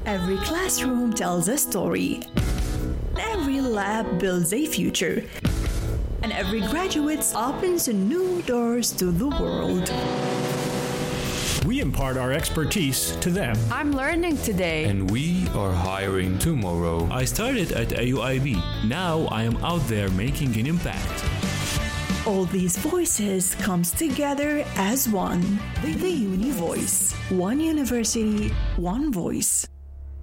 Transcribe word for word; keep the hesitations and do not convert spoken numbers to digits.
Every classroom tells a story. Every lab builds a future. And every graduate opens new doors to the world. We impart our expertise to them. I'm learning today. And we are hiring tomorrow. I started at A U I B. Now I am out there making an impact. All these voices comes together as one. The Uni Voice. One university, one voice.